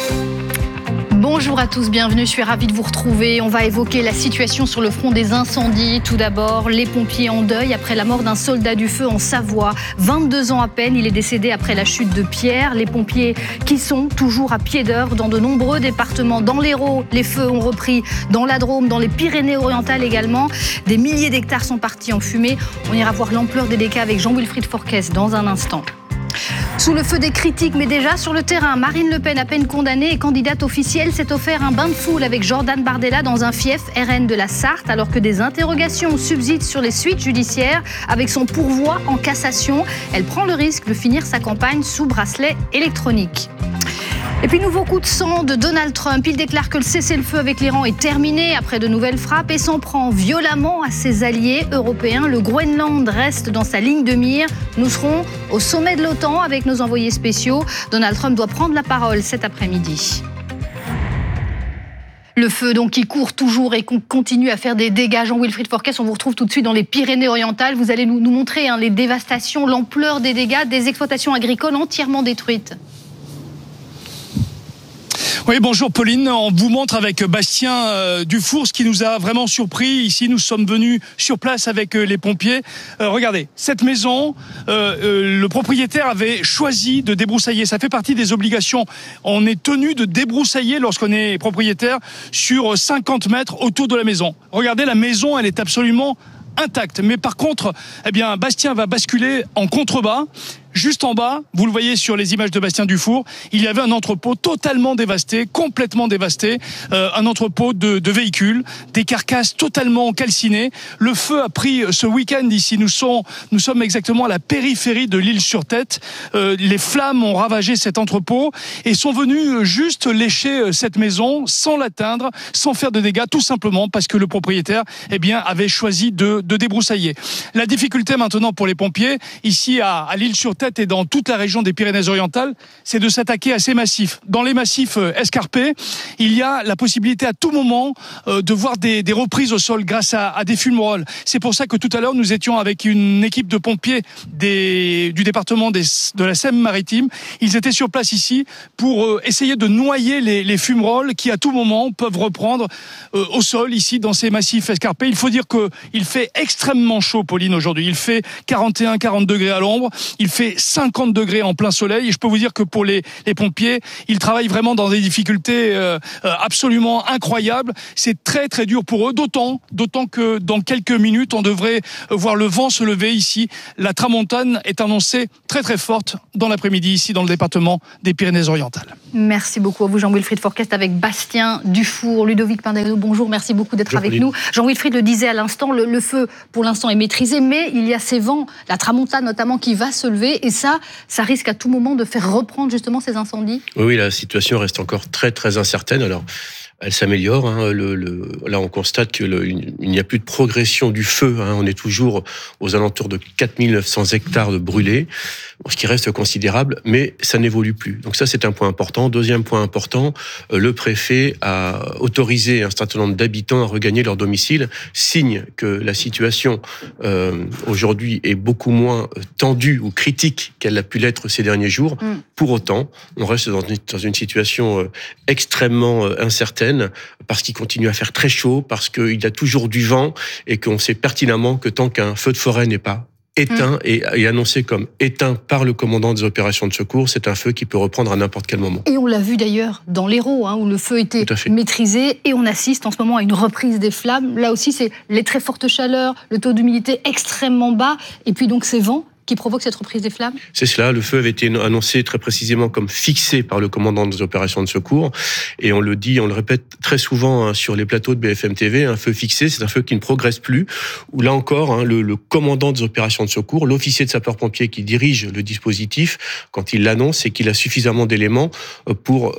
Bonjour à tous, bienvenue, je suis ravie de vous retrouver. On va évoquer la situation sur le front des incendies. Tout d'abord, les pompiers en deuil après la mort d'un soldat du feu en Savoie. 22 ans à peine, il est décédé après la chute de pierre. Les pompiers qui sont toujours à pied d'œuvre dans de nombreux départements. Dans l'Hérault, les feux ont repris. Dans la Drôme, dans les Pyrénées-Orientales également. Des milliers d'hectares sont partis en fumée. On ira voir l'ampleur des dégâts avec Jean-Wilfried Forquès dans un instant. Sous le feu des critiques, mais déjà sur le terrain, Marine Le Pen, à peine condamnée et candidate officielle, s'est offert un bain de foule avec Jordan Bardella dans un fief RN de la Sarthe, alors que des interrogations subsistent sur les suites judiciaires. Avec son pourvoi en cassation, elle prend le risque de finir sa campagne sous bracelet électronique. Et puis, nouveau coup de sang de Donald Trump. Il déclare que le cessez-le-feu avec l'Iran est terminé après de nouvelles frappes et s'en prend violemment à ses alliés européens. Le Groenland reste dans sa ligne de mire. Nous serons au sommet de l'OTAN avec nos envoyés spéciaux. Donald Trump doit prendre la parole cet après-midi. Le feu donc qui court toujours et continue à faire des dégâts. Jean-Wilfried Forquès, on vous retrouve tout de suite dans les Pyrénées-Orientales. Vous allez nous montrer les dévastations, l'ampleur des dégâts, des exploitations agricoles entièrement détruites. Oui, bonjour Pauline. On vous montre avec Bastien Dufour ce qui nous a vraiment surpris. Ici, nous sommes venus sur place avec les pompiers. Regardez, cette maison, le propriétaire avait choisi de débroussailler. Ça fait partie des obligations. On est tenu de débroussailler lorsqu'on est propriétaire sur 50 mètres autour de la maison. Regardez, la maison, elle est absolument intacte. Mais par contre, Bastien va basculer en contrebas. Juste en bas, vous le voyez sur les images de Bastien Dufour, il y avait un entrepôt totalement dévasté, complètement dévasté, un entrepôt de véhicules, des carcasses totalement calcinées. Le feu a pris ce week-end ici. Nous sommes exactement à la périphérie de l'Île-sur-Tête. Les flammes ont ravagé cet entrepôt et sont venues juste lécher cette maison sans l'atteindre, sans faire de dégâts, tout simplement parce que le propriétaire avait choisi de débroussailler. La difficulté maintenant pour les pompiers, ici à l'Île-sur-Tête et dans toute la région des Pyrénées-Orientales, c'est de s'attaquer à ces massifs. Dans les massifs escarpés, il y a la possibilité à tout moment de voir des reprises au sol grâce à des fumerolles. C'est pour ça que tout à l'heure, nous étions avec une équipe de pompiers du département de la Seine-Maritime. Ils étaient sur place ici pour essayer de noyer les fumerolles qui, à tout moment, peuvent reprendre au sol, ici, dans ces massifs escarpés. Il faut dire qu'il fait extrêmement chaud, Pauline, aujourd'hui. Il fait 41-40 degrés à l'ombre. Il fait 50 degrés en plein soleil et je peux vous dire que pour les pompiers, ils travaillent vraiment dans des difficultés absolument incroyables. C'est très très dur pour eux, d'autant que dans quelques minutes, on devrait voir le vent se lever ici. La tramontane est annoncée très très forte dans l'après-midi ici dans le département des Pyrénées-Orientales. Merci beaucoup à vous Jean-Wilfried Forquès avec Bastien Dufour, Ludovic Pindello. Bonjour, merci beaucoup d'être avec nous. Jean-Wilfried le disait à l'instant, le feu pour l'instant est maîtrisé, mais il y a ces vents, la tramontane notamment qui va se lever. Et ça risque à tout moment de faire reprendre justement ces incendies. Oui, la situation reste encore très très incertaine. Alors, elle s'améliore. Là, on constate qu'il n'y a plus de progression du feu. On est toujours aux alentours de 4900 hectares de brûlés, ce qui reste considérable, mais ça n'évolue plus. Donc ça, c'est un point important. Deuxième point important, le préfet a autorisé un certain nombre d'habitants à regagner leur domicile, signe que la situation aujourd'hui est beaucoup moins tendue ou critique qu'elle a pu l'être ces derniers jours. Pour autant, on reste dans une situation extrêmement incertaine, parce qu'il continue à faire très chaud, parce qu'il y a toujours du vent et qu'on sait pertinemment que tant qu'un feu de forêt n'est pas éteint et annoncé comme éteint par le commandant des opérations de secours, c'est un feu qui peut reprendre à n'importe quel moment. Et on l'a vu d'ailleurs dans l'Hérault, où le feu était maîtrisé et on assiste en ce moment à une reprise des flammes. Là aussi, c'est les très fortes chaleurs, le taux d'humidité extrêmement bas et puis donc ces vents qui provoque cette reprise des flammes ? C'est cela, le feu avait été annoncé très précisément comme fixé par le commandant des opérations de secours, et on le répète très souvent sur les plateaux de BFM TV, un feu fixé, c'est un feu qui ne progresse plus, où là encore, le commandant des opérations de secours, l'officier de sapeur-pompier qui dirige le dispositif, quand il l'annonce, c'est qu'il a suffisamment d'éléments pour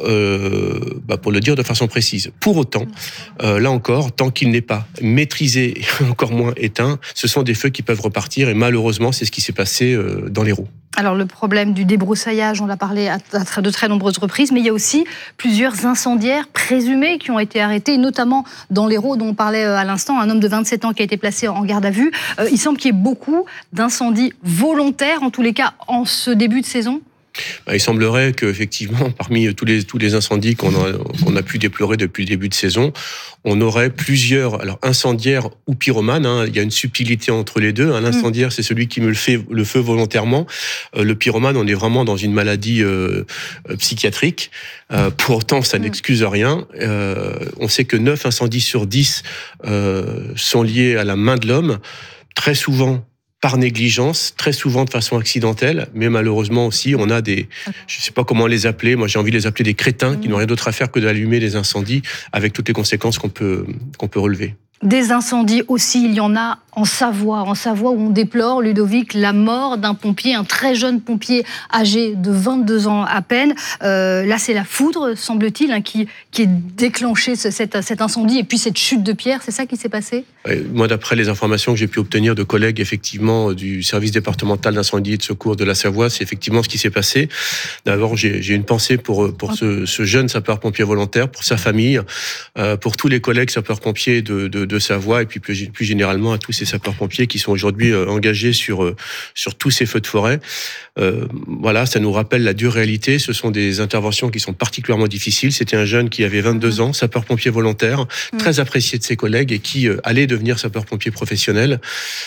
le dire de façon précise. Pour autant, là encore, tant qu'il n'est pas maîtrisé et encore moins éteint, ce sont des feux qui peuvent repartir, et malheureusement, c'est ce qui s'est passé dans l'Hérault. Alors le problème du débroussaillage, on l'a parlé à de très nombreuses reprises, mais il y a aussi plusieurs incendiaires présumés qui ont été arrêtés, notamment dans l'Hérault dont on parlait à l'instant, un homme de 27 ans qui a été placé en garde à vue. Il semble qu'il y ait beaucoup d'incendies volontaires, en tous les cas en ce début de saison. Il semblerait qu'effectivement, parmi tous les incendies qu'on a pu déplorer depuis le début de saison, on aurait plusieurs, alors incendiaires ou pyromanes, il y a une subtilité entre les deux. Un incendiaire, c'est celui qui met le feu volontairement. Le pyromane, on est vraiment dans une maladie psychiatrique. Pour autant, ça n'excuse rien. On sait que 9 incendies sur 10 sont liés à la main de l'homme, très souvent par négligence, très souvent de façon accidentelle, mais malheureusement aussi, on a je ne sais pas comment les appeler, moi j'ai envie de les appeler des crétins qui n'ont rien d'autre à faire que d'allumer des incendies avec toutes les conséquences qu'on peut relever. Des incendies aussi, il y en a en Savoie où on déplore, Ludovic, la mort d'un pompier, un très jeune pompier âgé de 22 ans à peine. Là, c'est la foudre, semble-t-il, qui est déclenché cet incendie et puis cette chute de pierre, c'est ça qui s'est passé ? Moi, d'après les informations que j'ai pu obtenir de collègues, effectivement, du service départemental d'incendie et de secours de la Savoie, c'est effectivement ce qui s'est passé. D'abord, j'ai une pensée pour ce jeune sapeur-pompier volontaire, pour sa famille, pour tous les collègues sapeurs-pompiers de Savoie et puis plus généralement à tous ces sapeurs-pompiers qui sont aujourd'hui engagés sur tous ces feux de forêt. Voilà, ça nous rappelle la dure réalité. Ce sont des interventions qui sont particulièrement difficiles. C'était un jeune qui avait 22 ans, sapeur-pompier volontaire, très apprécié de ses collègues et qui allait devenir sapeur-pompier professionnel.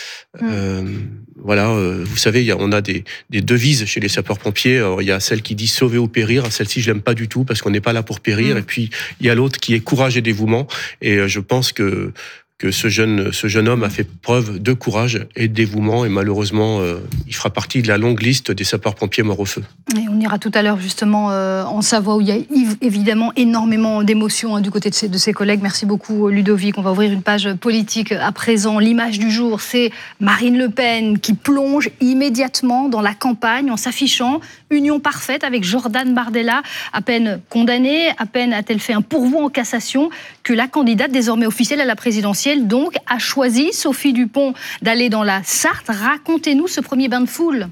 Voilà, vous savez, on a des devises chez les sapeurs-pompiers. Alors, il y a celle qui dit sauver ou périr. Celle-ci, je l'aime pas du tout parce qu'on n'est pas là pour périr. Et puis, il y a l'autre qui est courage et dévouement. Et je pense que ce jeune homme a fait preuve de courage et de dévouement et malheureusement, il fera partie de la longue liste des sapeurs-pompiers morts au feu. Et on ira tout à l'heure justement en Savoie où il y a évidemment énormément d'émotions du côté de ses collègues. Merci beaucoup Ludovic. On va ouvrir une page politique à présent. L'image du jour, c'est Marine Le Pen qui plonge immédiatement dans la campagne en s'affichant union parfaite avec Jordan Bardella. À peine condamnée, à peine a-t-elle fait un pourvoi en cassation que la candidate désormais officielle à la présidentielle donc a choisi, Sophie Dupont, d'aller dans la Sarthe. Racontez-nous ce premier bain de foule.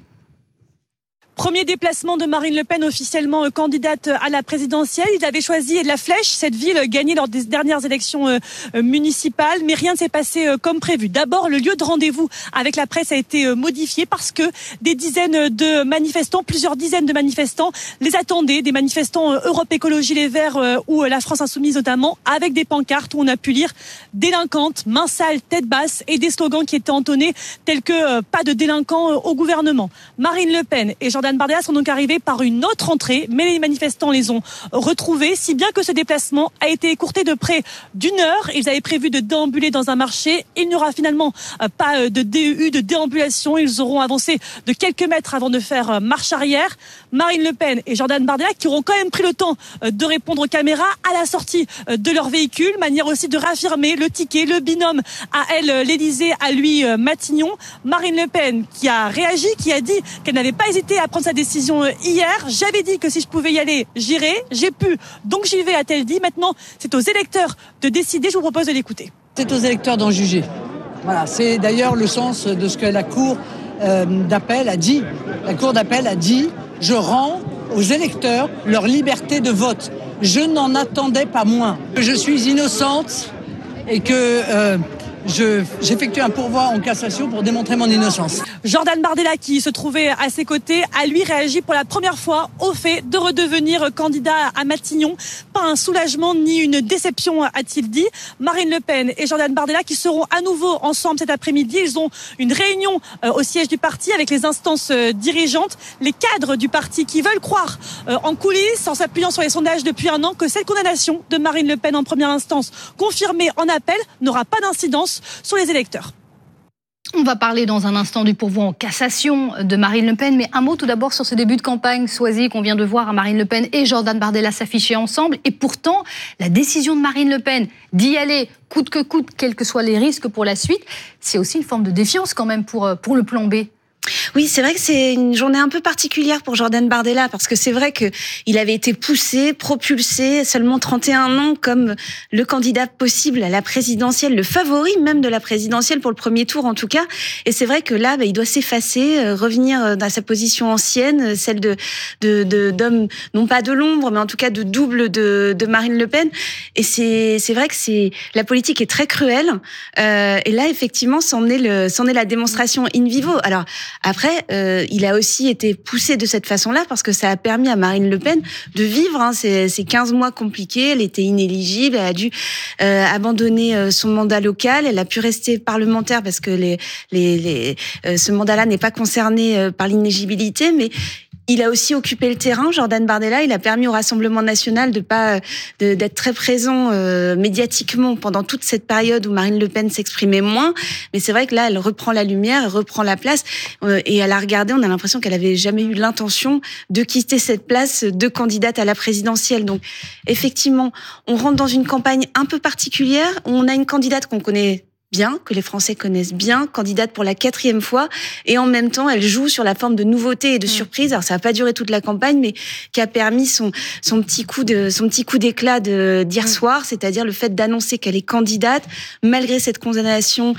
Premier déplacement de Marine Le Pen officiellement candidate à la présidentielle. Ils avaient choisi la Flèche, cette ville gagnée lors des dernières élections municipales, mais rien ne s'est passé comme prévu. D'abord, le lieu de rendez-vous avec la presse a été modifié parce que des dizaines de manifestants, plusieurs dizaines de manifestants les attendaient, des manifestants Europe Écologie Les Verts ou la France Insoumise notamment, avec des pancartes où on a pu lire « délinquante, main sale, tête basse » et des slogans qui étaient entonnés tels que « pas de délinquants au gouvernement ». Marine Le Pen et Jordan Bardella sont donc arrivés par une autre entrée, mais les manifestants les ont retrouvés, si bien que ce déplacement a été écourté de près d'1 heure. Ils avaient prévu de déambuler dans un marché. Il n'y aura finalement pas de déambulation. Ils auront avancé de quelques mètres avant de faire marche arrière. Marine Le Pen et Jordan Bardella qui auront quand même pris le temps de répondre aux caméras à la sortie de leur véhicule, manière aussi de réaffirmer le ticket, le binôme à elle l'Élysée, à lui Matignon. Marine Le Pen qui a réagi, qui a dit qu'elle n'avait pas hésité à prendre sa décision hier. J'avais dit que si je pouvais y aller, j'irais. J'ai pu, donc j'y vais, a-t-elle dit. Maintenant, c'est aux électeurs de décider. Je vous propose de l'écouter. C'est aux électeurs d'en juger. Voilà, c'est d'ailleurs le sens de ce que la Cour d'appel a dit. La Cour d'appel a dit « Je rends aux électeurs leur liberté de vote ». Je n'en attendais pas moins. Je suis innocente et que j'effectue un pourvoi en cassation pour démontrer mon innocence. Jordan Bardella, qui se trouvait à ses côtés, a lui réagi pour la première fois au fait de redevenir candidat à Matignon. Pas un soulagement ni une déception, a-t-il dit. Marine Le Pen et Jordan Bardella qui seront à nouveau ensemble cet après-midi. Ils ont une réunion au siège du parti avec les instances dirigeantes, les cadres du parti qui veulent croire en coulisses, en s'appuyant sur les sondages depuis 1 an, que cette condamnation de Marine Le Pen en première instance, confirmée en appel, n'aura pas d'incidence sur les électeurs. On va parler dans un instant du pourvoi en cassation de Marine Le Pen, mais un mot tout d'abord sur ce début de campagne Soisy qu'on vient de voir à Marine Le Pen et Jordan Bardella s'afficher ensemble. Et pourtant, la décision de Marine Le Pen d'y aller coûte que coûte, quels que soient les risques pour la suite, c'est aussi une forme de défiance quand même pour le plan B. Oui, c'est vrai que c'est une journée un peu particulière pour Jordan Bardella parce que c'est vrai que il avait été poussé, propulsé, seulement 31 ans comme le candidat possible à la présidentielle, le favori même de la présidentielle pour le premier tour en tout cas. Et c'est vrai que là, il doit s'effacer, revenir dans sa position ancienne, celle d'homme, non pas de l'ombre, mais en tout cas de double de Marine Le Pen. Et c'est vrai que la politique est très cruelle. Et là, effectivement, c'en est la démonstration in vivo. Alors, Après, il a aussi été poussé de cette façon-là parce que ça a permis à Marine Le Pen de vivre ces 15 mois compliqués. Elle était inéligible, elle a dû abandonner son mandat local, elle a pu rester parlementaire parce que ce mandat-là n'est pas concerné par l'inéligibilité, mais il a aussi occupé le terrain, Jordan Bardella. Il a permis au Rassemblement national d'être très présent médiatiquement pendant toute cette période où Marine Le Pen s'exprimait moins. Mais c'est vrai que là, elle reprend la lumière, elle reprend la place. Et à la regarder, on a l'impression qu'elle avait jamais eu l'intention de quitter cette place de candidate à la présidentielle. Donc, effectivement, on rentre dans une campagne un peu particulière. On a une candidate qu'on connaît bien, que les Français connaissent bien, candidate pour la 4e fois, et en même temps, elle joue sur la forme de nouveauté et de surprise. Alors, ça n'a pas duré toute la campagne, mais qui a permis son petit coup d'éclat d'hier soir, c'est-à-dire le fait d'annoncer qu'elle est candidate, malgré cette condamnation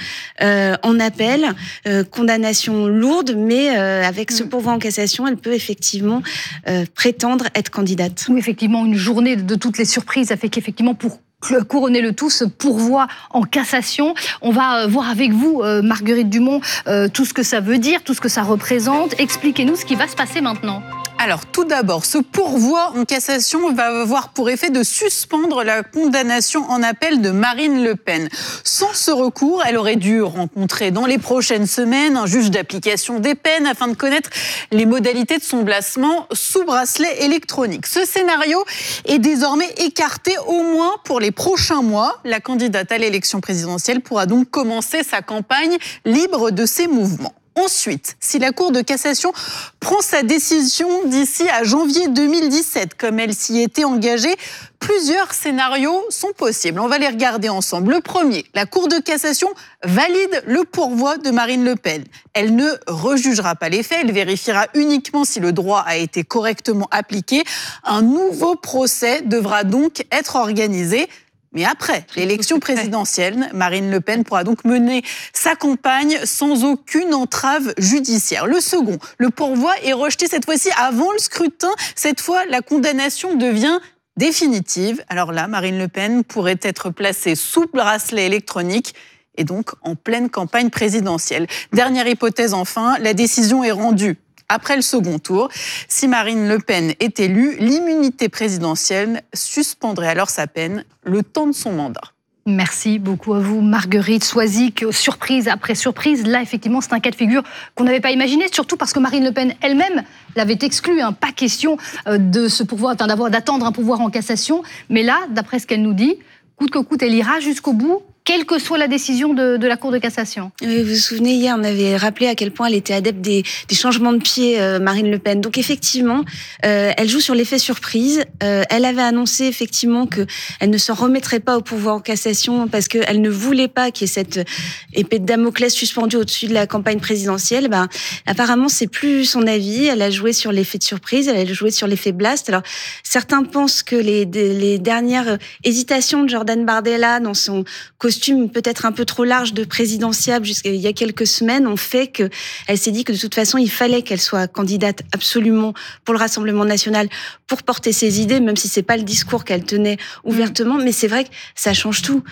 en appel, condamnation lourde, mais avec ce pourvoi en cassation, elle peut effectivement prétendre être candidate. Oui, effectivement, une journée de toutes les surprises a fait qu'effectivement, pour couronner le tout, ce pourvoi en cassation. On va voir avec vous, Marguerite Dumont, tout ce que ça veut dire, tout ce que ça représente. Expliquez-nous ce qui va se passer maintenant. Alors, tout d'abord, ce pourvoi en cassation va avoir pour effet de suspendre la condamnation en appel de Marine Le Pen. Sans ce recours, elle aurait dû rencontrer dans les prochaines semaines un juge d'application des peines afin de connaître les modalités de son placement sous bracelet électronique. Ce scénario est désormais écarté au moins pour les prochains mois. La candidate à l'élection présidentielle pourra donc commencer sa campagne libre de ses mouvements. Ensuite, si la Cour de cassation prend sa décision d'ici à janvier 2017, comme elle s'y était engagée, plusieurs scénarios sont possibles. On va les regarder ensemble. Le premier, la Cour de cassation valide le pourvoi de Marine Le Pen. Elle ne rejugera pas les faits, elle vérifiera uniquement si le droit a été correctement appliqué. Un nouveau procès devra donc être organisé. Mais après l'élection présidentielle, Marine Le Pen pourra donc mener sa campagne sans aucune entrave judiciaire. Le second, le pourvoi est rejeté cette fois-ci avant le scrutin. Cette fois, la condamnation devient définitive. Alors là, Marine Le Pen pourrait être placée sous bracelet électronique et donc en pleine campagne présidentielle. Dernière hypothèse enfin, la décision est rendue après le second tour. Si Marine Le Pen est élue, l'immunité présidentielle suspendrait alors sa peine le temps de son mandat. Merci beaucoup à vous, Marguerite Soisic. Surprise après surprise, là, effectivement, c'est un cas de figure qu'on n'avait pas imaginé, surtout parce que Marine Le Pen elle-même l'avait exclu. Pas question de ce pouvoir, d'attendre un pouvoir en cassation. Mais là, d'après ce qu'elle nous dit, coûte que coûte, elle ira jusqu'au bout, quelle que soit la décision de la Cour de cassation. Vous vous souvenez, hier, on avait rappelé à quel point elle était adepte des changements de pied, Marine Le Pen. Donc effectivement, elle joue sur l'effet surprise. Elle avait annoncé effectivement qu'elle ne se remettrait pas au pouvoir en cassation parce qu'elle ne voulait pas qu'il y ait cette épée de Damoclès suspendue au-dessus de la campagne présidentielle. Apparemment, c'est plus son avis. Elle a joué sur l'effet de surprise, elle a joué sur l'effet blast. Alors, certains pensent que les dernières hésitations de Jordan Bardella dans son costume peut-être un peu trop large de présidentiable jusqu'il y a quelques semaines ont fait qu'elle s'est dit que de toute façon, il fallait qu'elle soit candidate absolument pour le Rassemblement national pour porter ses idées, même si c'est pas le discours qu'elle tenait ouvertement. Mais c'est vrai que ça change tout.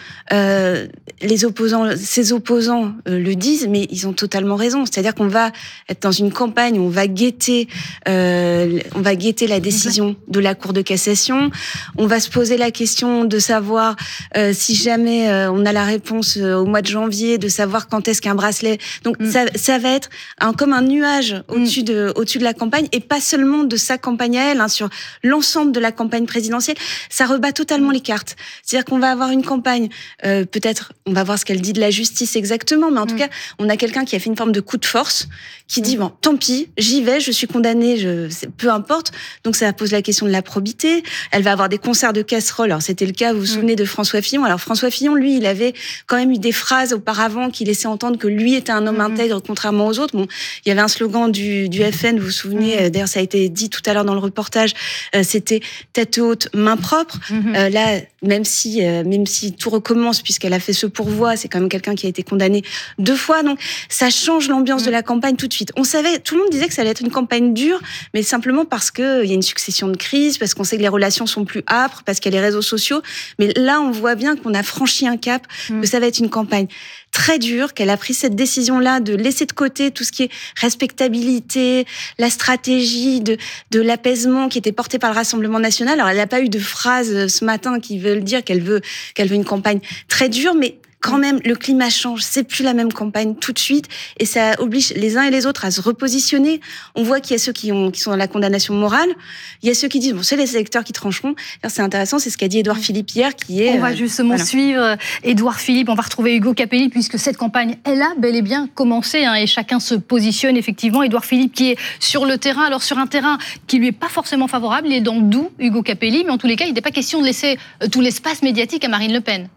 Ses opposants le disent, mais ils ont totalement raison. C'est-à-dire qu'on va être dans une campagne où on va guetter la décision de la Cour de cassation. On va se poser la question de savoir si jamais on a la réponse au mois de janvier, de savoir quand est-ce qu'un bracelet. Donc ça va être comme un nuage au-dessus de la campagne, et pas seulement de sa campagne à elle, sur l'ensemble de la campagne présidentielle. Ça rebat totalement les cartes. C'est-à-dire qu'on va avoir une campagne, peut-être, on va voir ce qu'elle dit de la justice exactement, mais en tout cas, on a quelqu'un qui a fait une forme de coup de force, qui dit, bon, tant pis, j'y vais, je suis condamnée, peu importe. Donc ça pose la question de la probité. Elle va avoir des concerts de casseroles. Alors c'était le cas, vous vous souvenez de François Fillon. Alors François Fillon, lui, il avait quand même eu des phrases auparavant qui laissaient entendre que lui était un homme intègre, contrairement aux autres. Bon, il y avait un slogan du FN, vous vous souvenez, d'ailleurs ça a été dit tout à l'heure dans le reportage, c'était tête haute, main propre. Là, même si tout recommence, puisqu'elle a fait ce pourvoi, c'est quand même quelqu'un qui a été condamné 2 fois. Donc ça change l'ambiance de la campagne tout de suite. suite. On savait, tout le monde disait que ça allait être une campagne dure, mais simplement parce qu'il y a une succession de crises, parce qu'on sait que les relations sont plus âpres, parce qu'il y a les réseaux sociaux. Mais là, on voit bien qu'on a franchi un cap, que ça va être une campagne très dure, qu'elle a pris cette décision-là de laisser de côté tout ce qui est respectabilité, la stratégie de l'apaisement qui était portée par le Rassemblement national. Alors, elle n'a pas eu de phrase ce matin qui veut dire qu'elle veut une campagne très dure, mais quand même, le climat change. C'est plus la même campagne tout de suite. Et ça oblige les uns et les autres à se repositionner. On voit qu'il y a ceux qui sont dans la condamnation morale. Il y a ceux qui disent, bon, c'est les électeurs qui trancheront. Alors, c'est intéressant, c'est ce qu'a dit Édouard Philippe hier, qui est... On va justement suivre Édouard Philippe. On va retrouver Hugo Capelli, puisque cette campagne, elle a bel et bien commencé, et chacun se positionne effectivement. Édouard Philippe qui est sur le terrain. Alors, sur un terrain qui lui est pas forcément favorable, il est dans le Doubs, Hugo Capelli. Mais en tous les cas, il n'est pas question de laisser tout l'espace médiatique à Marine Le Pen.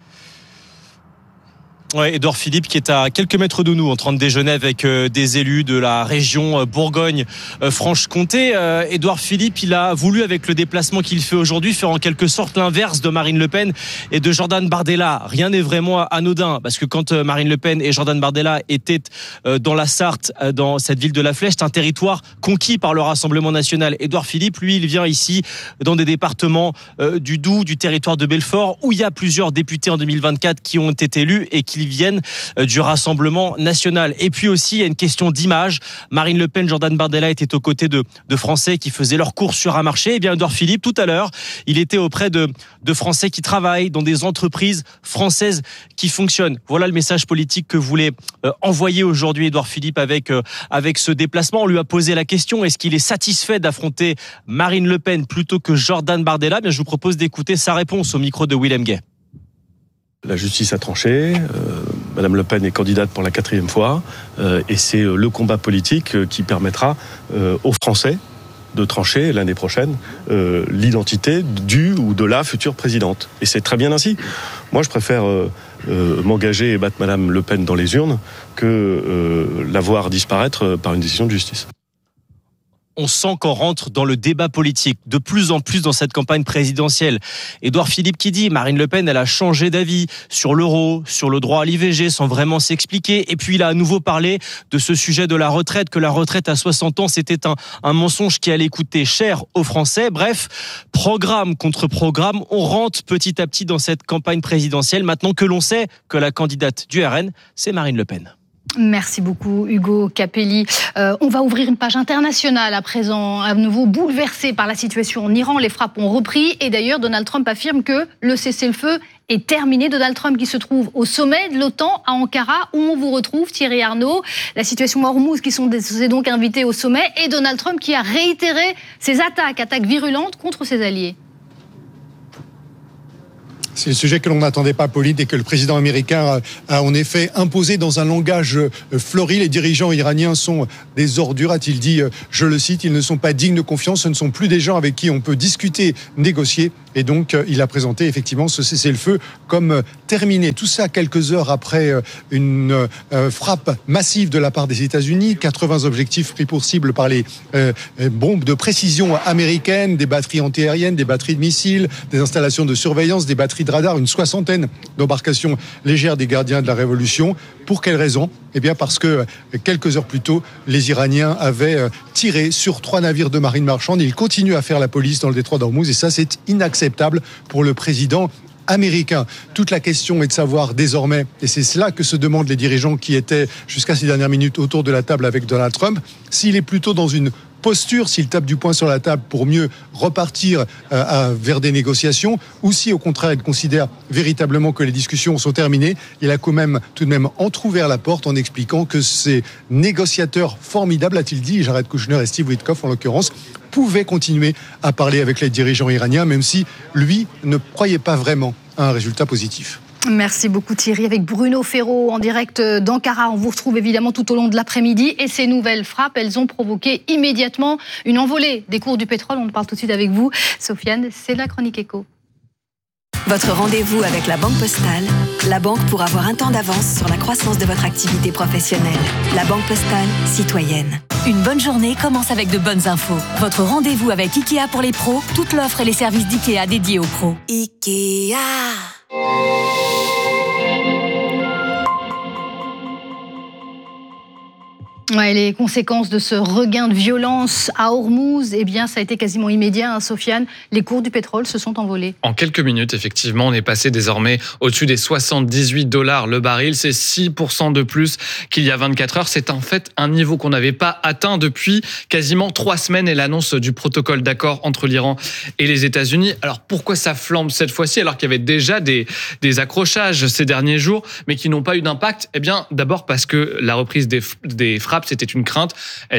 Ouais, Édouard Philippe qui est à quelques mètres de nous en train de déjeuner avec des élus de la région Bourgogne-Franche-Comté. Édouard Philippe, il a voulu, avec le déplacement qu'il fait aujourd'hui, faire en quelque sorte l'inverse de Marine Le Pen et de Jordan Bardella. Rien n'est vraiment anodin, parce que quand Marine Le Pen et Jordan Bardella étaient dans la Sarthe, dans cette ville de La Flèche, c'est un territoire conquis par le Rassemblement national. Édouard Philippe, lui, il vient ici dans des départements du Doubs, du territoire de Belfort, où il y a plusieurs députés en 2024 qui ont été élus et qui viennent du Rassemblement national. Et puis aussi, il y a une question d'image. Marine Le Pen, Jordan Bardella étaient aux côtés de Français qui faisaient leurs courses sur un marché. Et bien, Édouard Philippe, tout à l'heure, il était auprès de Français qui travaillent dans des entreprises françaises qui fonctionnent. Voilà le message politique que voulait envoyer aujourd'hui Édouard Philippe avec ce déplacement. On lui a posé la question, est-ce qu'il est satisfait d'affronter Marine Le Pen plutôt que Jordan Bardella? Bien, je vous propose d'écouter sa réponse au micro de Willem Gay. La justice a tranché, Madame Le Pen est candidate pour la 4e fois, et c'est le combat politique qui permettra aux Français de trancher l'année prochaine l'identité du ou de la future présidente. Et c'est très bien ainsi. Moi, je préfère m'engager et battre Madame Le Pen dans les urnes que la voir disparaître par une décision de justice. On sent qu'on rentre dans le débat politique de plus en plus dans cette campagne présidentielle. Édouard Philippe qui dit Marine Le Pen, elle a changé d'avis sur l'euro, sur le droit à l'IVG sans vraiment s'expliquer. Et puis il a à nouveau parlé de ce sujet de la retraite, que la retraite à 60 ans, c'était un mensonge qui allait coûter cher aux Français. Bref, programme contre programme, on rentre petit à petit dans cette campagne présidentielle maintenant que l'on sait que la candidate du RN, c'est Marine Le Pen. Merci beaucoup Hugo Capelli. On va ouvrir une page internationale à présent, à nouveau bouleversée par la situation en Iran. Les frappes ont repris et d'ailleurs Donald Trump affirme que le cessez-le-feu est terminé. Donald Trump qui se trouve au sommet de l'OTAN à Ankara, où on vous retrouve Thierry Arnaud. La situation Hormuz qui s'est donc invité au sommet et Donald Trump qui a réitéré ses attaques virulentes contre ses alliés. C'est le sujet que l'on n'attendait pas, Pauline, et que le président américain a en effet imposé dans un langage fleuri. Les dirigeants iraniens sont des ordures, a-t-il dit, je le cite, ils ne sont pas dignes de confiance, ce ne sont plus des gens avec qui on peut discuter, négocier. Et donc, il a présenté effectivement ce cessez-le-feu comme terminé. Tout ça quelques heures après une frappe massive de la part des États-Unis, 80 objectifs pris pour cible par les bombes de précision américaines, des batteries antiaériennes, des batteries de missiles, des installations de surveillance, des batteries de radar, une 60aine d'embarcations légères des gardiens de la Révolution. Pour quelle raison ? Eh bien parce que quelques heures plus tôt, les Iraniens avaient tiré sur 3 navires de marine marchande. Ils continuent à faire la police dans le détroit d'Ormuz et ça, c'est inacceptable pour le président américain. Toute la question est de savoir désormais, et c'est cela que se demandent les dirigeants qui étaient jusqu'à ces dernières minutes autour de la table avec Donald Trump, s'il est plutôt dans une posture, s'il tape du poing sur la table pour mieux repartir vers des négociations, ou si au contraire il considère véritablement que les discussions sont terminées. Il a quand même tout de même entrouvert la porte en expliquant que ces négociateurs formidables, a-t-il dit, Jared Kushner et Steve Witkoff en l'occurrence, pouvaient continuer à parler avec les dirigeants iraniens, même si lui ne croyait pas vraiment à un résultat positif. Merci beaucoup Thierry. Avec Bruno Ferraud en direct d'Ankara. On vous retrouve évidemment tout au long de l'après-midi. Et ces nouvelles frappes, elles ont provoqué immédiatement une envolée des cours du pétrole. On en parle tout de suite avec vous. Sofiane, c'est la chronique éco. Votre rendez-vous avec la Banque Postale. La banque pour avoir un temps d'avance sur la croissance de votre activité professionnelle. La Banque Postale, citoyenne. Une bonne journée commence avec de bonnes infos. Votre rendez-vous avec Ikea pour les pros. Toute l'offre et les services d'Ikea dédiés aux pros. Ikea. Ouais, les conséquences de ce regain de violence à Hormuz, eh bien, ça a été quasiment immédiat, Sofiane. Les cours du pétrole se sont envolés. En quelques minutes, effectivement, on est passé désormais au-dessus des $78 le baril. C'est 6% de plus qu'il y a 24 heures. C'est en fait un niveau qu'on n'avait pas atteint depuis quasiment 3 semaines et l'annonce du protocole d'accord entre l'Iran et les États-Unis. Alors, pourquoi ça flambe cette fois-ci alors qu'il y avait déjà des accrochages ces derniers jours, mais qui n'ont pas eu d'impact? Eh bien, d'abord parce que la reprise des frappes, c'était une crainte.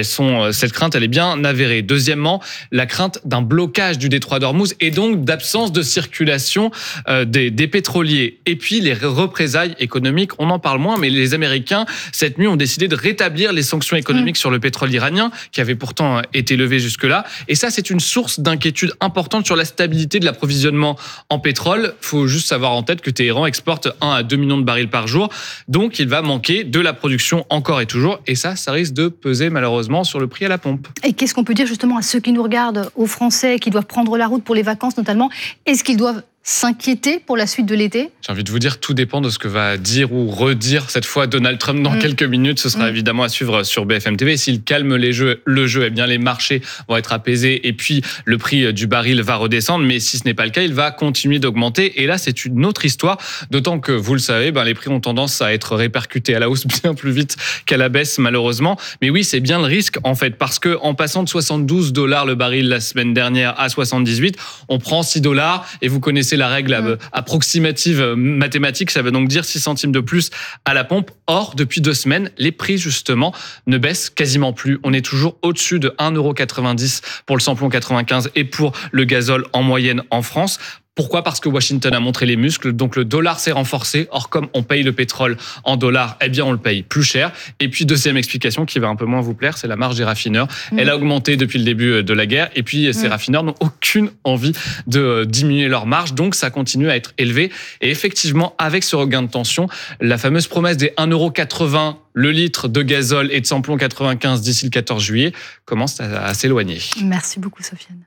Cette crainte, elle est bien avérée. Deuxièmement, la crainte d'un blocage du détroit d'Ormuz et donc d'absence de circulation des pétroliers. Et puis, les représailles économiques, on en parle moins, mais les Américains, cette nuit, ont décidé de rétablir les sanctions économiques sur le pétrole iranien, qui avaient pourtant été levées jusque-là. Et ça, c'est une source d'inquiétude importante sur la stabilité de l'approvisionnement en pétrole. Il faut juste savoir en tête que Téhéran exporte 1 à 2 millions de barils par jour. Donc, il va manquer de la production encore et toujours. Et ça risque de peser malheureusement sur le prix à la pompe. Et qu'est-ce qu'on peut dire justement à ceux qui nous regardent, aux Français qui doivent prendre la route pour les vacances notamment? Est-ce qu'ils doivent s'inquiéter pour la suite de l'été? J'ai envie de vous dire, tout dépend de ce que va dire ou redire cette fois Donald Trump dans quelques minutes. Ce sera évidemment à suivre sur BFM TV. S'il calme le jeu, eh bien les marchés vont être apaisés et puis le prix du baril va redescendre. Mais si ce n'est pas le cas, il va continuer d'augmenter. Et là, c'est une autre histoire. D'autant que, vous le savez, les prix ont tendance à être répercutés à la hausse bien plus vite qu'à la baisse, malheureusement. Mais oui, c'est bien le risque, en fait, parce que en passant de $72 le baril la semaine dernière à 78, on prend $6 et vous connaissez la règle approximative mathématique, ça veut donc dire 6 centimes de plus à la pompe. Or, depuis 2 semaines, les prix, justement, ne baissent quasiment plus. On est toujours au-dessus de 1,90 € pour le samplon 95 et pour le gazole en moyenne en France. Pourquoi ? Parce que Washington a montré les muscles, donc le dollar s'est renforcé. Or, comme on paye le pétrole en dollars, eh bien on le paye plus cher. Et puis, deuxième explication qui va un peu moins vous plaire, c'est la marge des raffineurs. Elle a augmenté depuis le début de la guerre. Et puis, ces raffineurs n'ont aucune envie de diminuer leur marge. Donc, ça continue à être élevé. Et effectivement, avec ce regain de tension, la fameuse promesse des 1,80 € le litre de gazole et de samplon 95 d'ici le 14 juillet commence à s'éloigner. Merci beaucoup, Sofiane.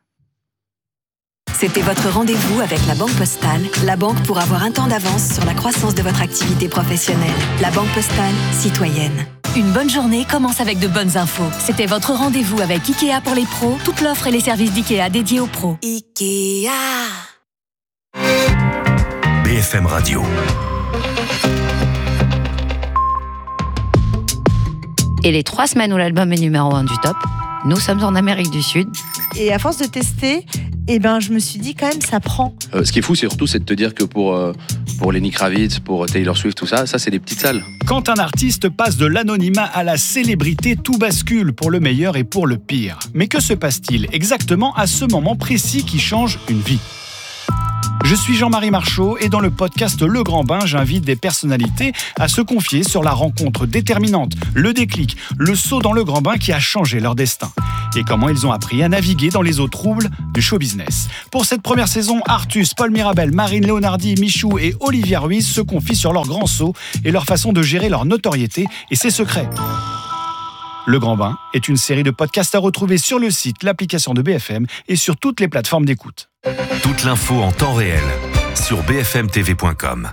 C'était votre rendez-vous avec la Banque Postale, la banque pour avoir un temps d'avance sur la croissance de votre activité professionnelle. La Banque Postale, citoyenne. Une bonne journée commence avec de bonnes infos. C'était votre rendez-vous avec IKEA pour les pros, toute l'offre et les services d'IKEA dédiés aux pros. IKEA. BFM Radio. Et les 3 semaines où l'album est numéro 1 du top, nous sommes en Amérique du Sud. Et à force de tester, je me suis dit quand même, ça prend. Ce qui est fou, c'est surtout de te dire que pour Lenny Kravitz, pour Taylor Swift, tout ça, c'est des petites salles. Quand un artiste passe de l'anonymat à la célébrité, tout bascule pour le meilleur et pour le pire. Mais que se passe-t-il exactement à ce moment précis qui change une vie ? Je suis Jean-Marie Marchaud et dans le podcast Le Grand Bain, j'invite des personnalités à se confier sur la rencontre déterminante, le déclic, le saut dans le grand bain qui a changé leur destin et comment ils ont appris à naviguer dans les eaux troubles du show business. Pour cette première saison, Artus, Paul Mirabel, Marine Leonardi, Michou et Olivia Ruiz se confient sur leur grand saut et leur façon de gérer leur notoriété et ses secrets. Le Grand Bain est une série de podcasts à retrouver sur le site, l'application de BFM et sur toutes les plateformes d'écoute. Toute l'info en temps réel sur bfmtv.com.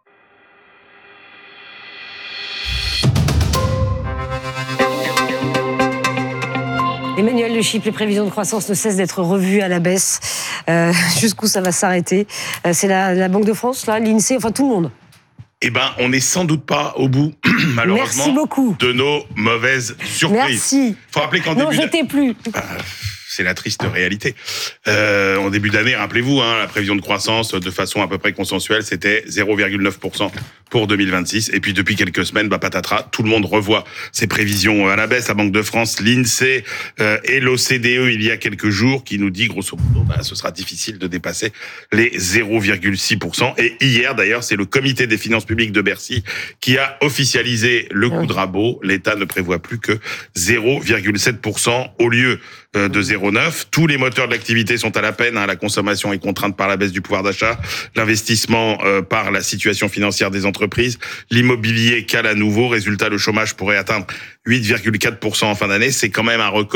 Emmanuel Le Chypre, les prévisions de croissance ne cessent d'être revues à la baisse. Jusqu'où ça va s'arrêter ? C'est la Banque de France, là, l'INSEE, enfin tout le monde. On n'est sans doute pas au bout, malheureusement, Merci beaucoup. De nos mauvaises surprises. Merci. Faut rappeler qu'en non, je t'ai plus. C'est la triste réalité. En début d'année, rappelez-vous, la prévision de croissance, de façon à peu près consensuelle, c'était 0,9% pour 2026. Et puis depuis quelques semaines, patatras, tout le monde revoit ses prévisions à la baisse. La Banque de France, l'INSEE et l'OCDE il y a quelques jours, qui nous dit grosso modo, ce sera difficile de dépasser les 0,6%. Et hier, d'ailleurs, c'est le Comité des finances publiques de Bercy qui a officialisé le coup de rabot. L'État ne prévoit plus que 0,7% au lieu de 0,9. Tous les moteurs de l'activité sont à la peine. La consommation est contrainte par la baisse du pouvoir d'achat, l'investissement par la situation financière des entreprises, l'immobilier cale à nouveau. Résultat, le chômage pourrait atteindre 8,4% en fin d'année. C'est quand même un record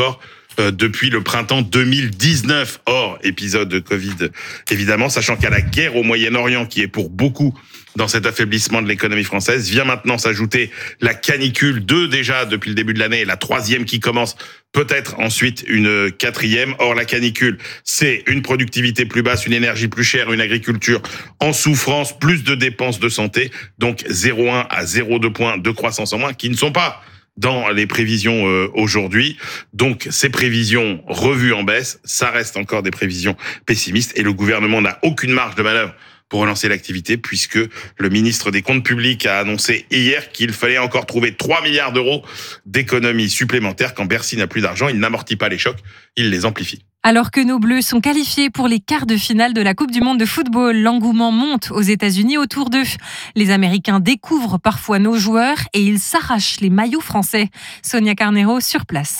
depuis le printemps 2019, hors épisode de Covid, évidemment, sachant qu'à la guerre au Moyen-Orient, qui est pour beaucoup dans cet affaiblissement de l'économie française, vient maintenant s'ajouter la canicule, 2 déjà depuis le début de l'année, et la 3e qui commence, peut-être ensuite une 4e. Or, la canicule, c'est une productivité plus basse, une énergie plus chère, une agriculture en souffrance, plus de dépenses de santé, donc 0,1 à 0,2 points de croissance en moins, qui ne sont pas dans les prévisions aujourd'hui. Donc, ces prévisions revues en baisse, ça reste encore des prévisions pessimistes, et le gouvernement n'a aucune marge de manœuvre pour relancer l'activité, puisque le ministre des Comptes publics a annoncé hier qu'il fallait encore trouver 3 milliards d'euros d'économies supplémentaires. Quand Bercy n'a plus d'argent, il n'amortit pas les chocs, il les amplifie. Alors que nos Bleus sont qualifiés pour les quarts de finale de la Coupe du Monde de football, l'engouement monte aux États-Unis autour d'eux. Les Américains découvrent parfois nos joueurs et ils s'arrachent les maillots français. Sonia Carneiro sur place.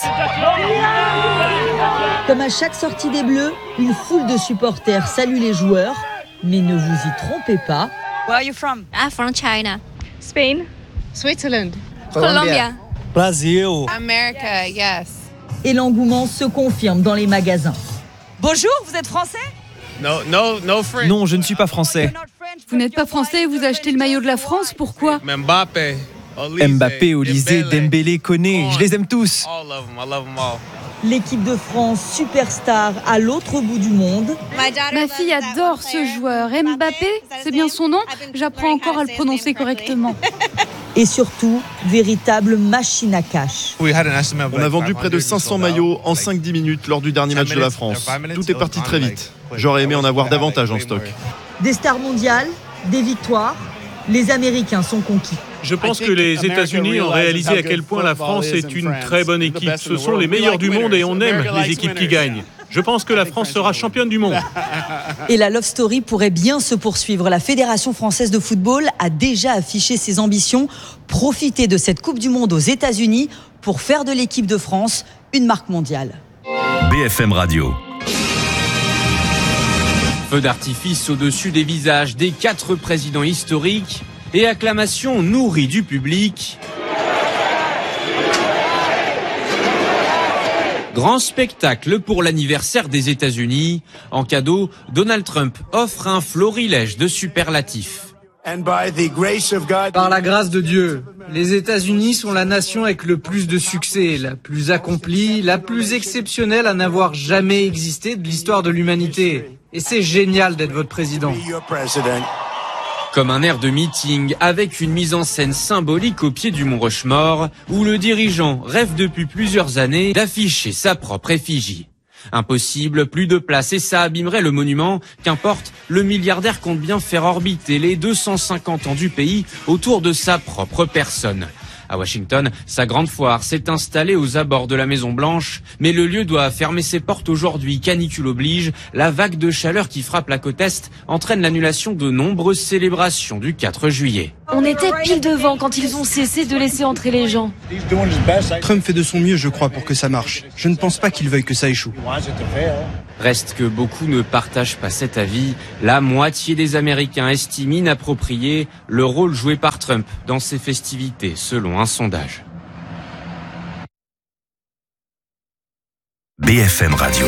Comme à chaque sortie des Bleus, une foule de supporters salue les joueurs. Mais ne vous y trompez pas. Where are you from? From China. Spain. Switzerland. Colombia. Brazil. America, yes. Et l'engouement se confirme dans les magasins. Bonjour, vous êtes français? Non, je ne suis pas français. Vous n'êtes pas français et vous achetez le maillot de la France, pourquoi? Mbappé, Olysée, Dembélé, Koné, je les aime tous. L'équipe de France, superstar à l'autre bout du monde. Ma fille adore ce joueur. Mbappé, c'est bien son nom? J'apprends encore à le prononcer correctement. Et surtout, véritable machine à cash. On a vendu près de 500 maillots en 5-10 minutes lors du dernier match de la France. Tout est parti très vite. J'aurais aimé en avoir davantage en stock. Des stars mondiales, des victoires, les Américains sont conquis. Je pense que les États-Unis ont réalisé à quel point la France est une très bonne équipe. Ce sont les meilleurs du monde et on aime les équipes qui gagnent. Je pense que la France sera championne du monde. Et la love story pourrait bien se poursuivre. La Fédération française de football a déjà affiché ses ambitions. Profiter de cette Coupe du Monde aux États-Unis pour faire de l'équipe de France une marque mondiale. BFM Radio. Feu d'artifice au-dessus des visages des 4 présidents historiques et acclamations nourries du public. Grand spectacle pour l'anniversaire des États-Unis. En cadeau, Donald Trump offre un florilège de superlatifs. Par la grâce de Dieu, les États-Unis sont la nation avec le plus de succès, la plus accomplie, la plus exceptionnelle à n'avoir jamais existé de l'histoire de l'humanité. Et c'est génial d'être votre président. Comme un air de meeting avec une mise en scène symbolique au pied du mont Rushmore, où le dirigeant rêve depuis plusieurs années d'afficher sa propre effigie. Impossible, plus de place et ça abîmerait le monument. Qu'importe, le milliardaire compte bien faire orbiter les 250 ans du pays autour de sa propre personne. À Washington, sa grande foire s'est installée aux abords de la Maison-Blanche, mais le lieu doit fermer ses portes aujourd'hui, canicule oblige. La vague de chaleur qui frappe la côte Est entraîne l'annulation de nombreuses célébrations du 4 juillet. On était pile devant quand ils ont cessé de laisser entrer les gens. Trump fait de son mieux, je crois, pour que ça marche. Je ne pense pas qu'il veuille que ça échoue. Reste que beaucoup ne partagent pas cet avis. La moitié des Américains estiment inapproprié le rôle joué par Trump dans ces festivités, selon un sondage. BFM Radio.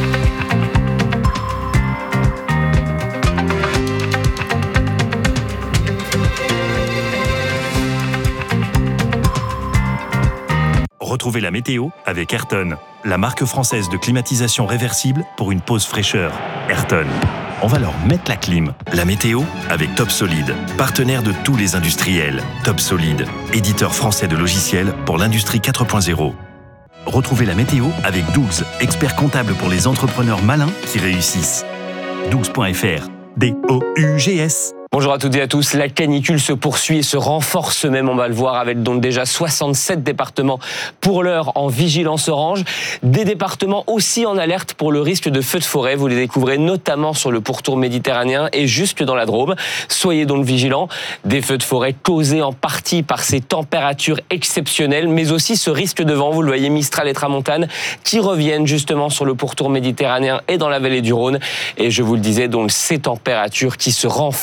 Retrouvez la météo avec Ayrton, la marque française de climatisation réversible pour une pause fraîcheur. Ayrton, on va leur mettre la clim. La météo avec Top Solid, partenaire de tous les industriels. Top Solid, éditeur français de logiciels pour l'industrie 4.0. Retrouvez la météo avec Dougs, expert comptable pour les entrepreneurs malins qui réussissent. Dougs.fr, D-O-U-G-S. Bonjour à toutes et à tous. La canicule se poursuit et se renforce même, on va le voir, avec donc déjà 67 départements pour l'heure en vigilance orange. Des départements aussi en alerte pour le risque de feux de forêt. Vous les découvrez notamment sur le pourtour méditerranéen et jusque dans la Drôme. Soyez donc vigilants. Des feux de forêt causés en partie par ces températures exceptionnelles, mais aussi ce risque de vent, vous le voyez, Mistral et Tramontane, qui reviennent justement sur le pourtour méditerranéen et dans la vallée du Rhône. Et je vous le disais, donc ces températures qui se renforcent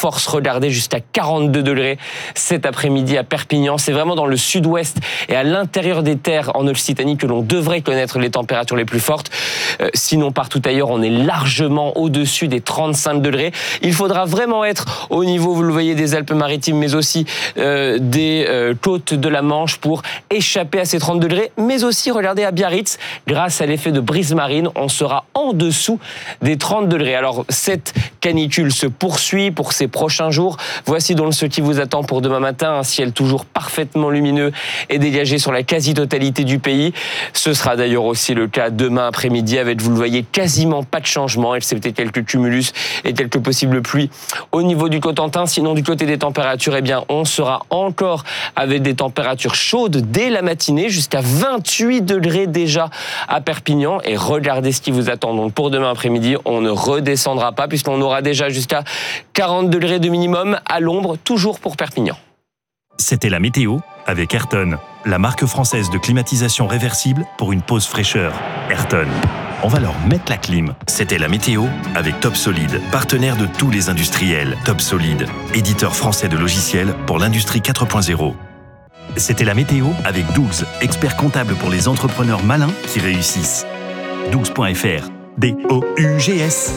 regardez, jusqu'à 42 degrés cet après-midi à Perpignan. C'est vraiment dans le sud-ouest et à l'intérieur des terres en Occitanie que l'on devrait connaître les températures les plus fortes. Sinon, partout ailleurs, on est largement au-dessus des 35 degrés. Il faudra vraiment être au niveau, vous le voyez, des Alpes-Maritimes, mais aussi des côtes de la Manche pour échapper à ces 30 degrés. Mais aussi, regardez, à Biarritz, grâce à l'effet de brise marine, on sera en dessous des 30 degrés. Alors, cette canicule se poursuit pour ces prochains jours. Voici donc ce qui vous attend pour demain matin. Un ciel toujours parfaitement lumineux et dégagé sur la quasi-totalité du pays. Ce sera d'ailleurs aussi le cas demain après-midi avec, vous le voyez, quasiment pas de changement, excepté quelques cumulus et quelques possibles pluies au niveau du Cotentin. Sinon, du côté des températures, eh bien, on sera encore avec des températures chaudes dès la matinée, jusqu'à 28 degrés déjà à Perpignan. Et regardez ce qui vous attend. Donc, pour demain après-midi, on ne redescendra pas puisqu'on aura déjà jusqu'à 40 degrés de minimum à l'ombre, toujours pour Perpignan. C'était la météo avec Ayrton, la marque française de climatisation réversible pour une pause fraîcheur. Ayrton, on va leur mettre la clim. C'était la météo avec Top Solid, partenaire de tous les industriels. Top Solid, éditeur français de logiciels pour l'industrie 4.0. C'était la météo avec Dougs, expert comptable pour les entrepreneurs malins qui réussissent. Dougs.fr, D-O-U-G-S.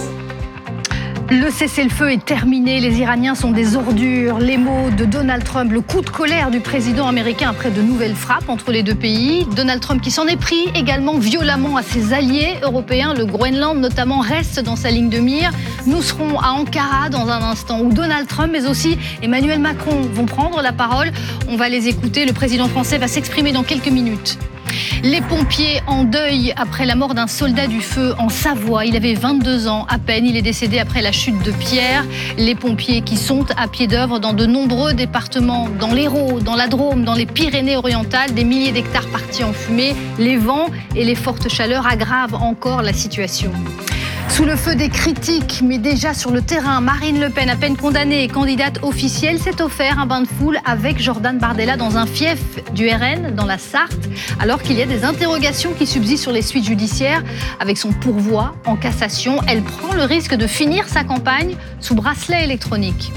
Le cessez-le-feu est terminé, les Iraniens sont des ordures. Les mots de Donald Trump, le coup de colère du président américain après de nouvelles frappes entre les deux pays. Donald Trump qui s'en est pris également violemment à ses alliés européens. Le Groenland notamment reste dans sa ligne de mire. Nous serons à Ankara dans un instant où Donald Trump mais aussi Emmanuel Macron vont prendre la parole. On va les écouter. Le président français va s'exprimer dans quelques minutes. Les pompiers en deuil après la mort d'un soldat du feu en Savoie. Il avait 22 ans à peine. Il est décédé après la chute de pierre. Les pompiers qui sont à pied d'œuvre dans de nombreux départements, dans l'Hérault, dans la Drôme, dans les Pyrénées-Orientales, des milliers d'hectares partis en fumée. Les vents et les fortes chaleurs aggravent encore la situation. Sous le feu des critiques, mais déjà sur le terrain, Marine Le Pen, à peine condamnée et candidate officielle, s'est offert un bain de foule avec Jordan Bardella dans un fief du RN, dans la Sarthe, alors qu'il y a des interrogations qui subsistent sur les suites judiciaires. Avec son pourvoi en cassation, elle prend le risque de finir sa campagne sous bracelet électronique.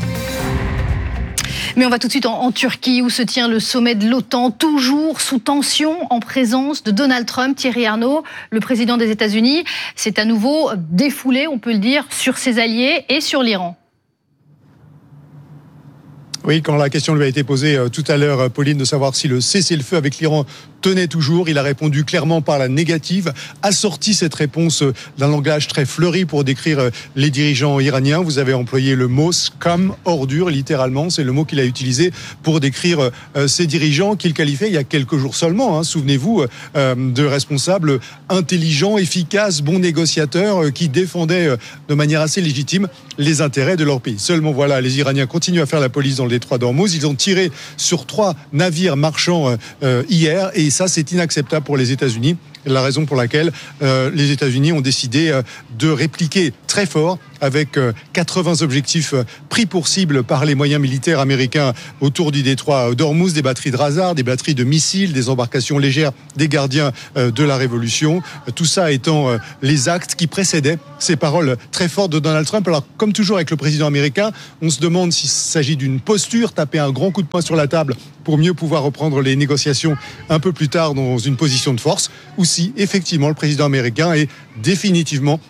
Mais on va tout de suite en Turquie où se tient le sommet de l'OTAN, toujours sous tension en présence de Donald Trump. Thierry Arnaud, le président des États-Unis, s'est à nouveau défoulé, on peut le dire, sur ses alliés et sur l'Iran. Oui, quand la question lui a été posée tout à l'heure, Pauline, de savoir si le cessez-le-feu avec l'Iran tenait toujours, il a répondu clairement par la négative, assorti cette réponse d'un langage très fleuri pour décrire les dirigeants iraniens. Vous avez employé le mot scum, ordure, littéralement, c'est le mot qu'il a utilisé pour décrire ces dirigeants qu'il qualifiait il y a quelques jours seulement, souvenez-vous, de responsables intelligents, efficaces, bons négociateurs qui défendaient de manière assez légitime les intérêts de leur pays. Seulement voilà, les Iraniens continuent à faire la police dans le détroit d'Ormuz. Ils ont tiré sur 3 navires marchands hier et ça c'est inacceptable pour les États-Unis. La raison pour laquelle les États-Unis ont décidé de répliquer très fort avec 80 objectifs pris pour cible par les moyens militaires américains autour du détroit d'Ormuz, des batteries de radar, des batteries de missiles, des embarcations légères, des gardiens de la Révolution. Tout ça étant les actes qui précédaient ces paroles très fortes de Donald Trump. Alors, comme toujours avec le président américain, on se demande s'il s'agit d'une posture, taper un grand coup de poing sur la table pour mieux pouvoir reprendre les négociations un peu plus tard dans une position de force, ou si effectivement le président américain est définitivement